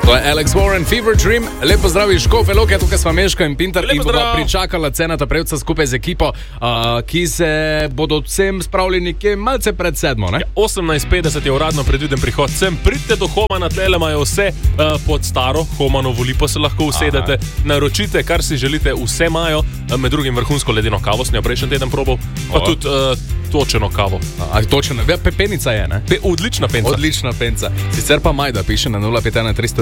To je Alex Warren, Fever Dream. Lepo zdravi Škofe Loke, tukaj smo Meško in Pintar in bova pričakala cenata prevca skupaj z ekipo, ki se bodo vsem spravili nekje malce pred 7, ne? 18:50 je uradno predviden prihod sem. Pridite do Homana, tlele imajo vse pod staro Homanovo lipo, se lahko usedete, naročite, kar si želite, vse imajo, med drugim vrhunsko ledeno kavo, sem jo prejšnji teden probal, pa tudi točeno kavo. Točeno, pepenica je, ne? Odlična penca. Odlična penca. Sicer pa Majda piše na 051 300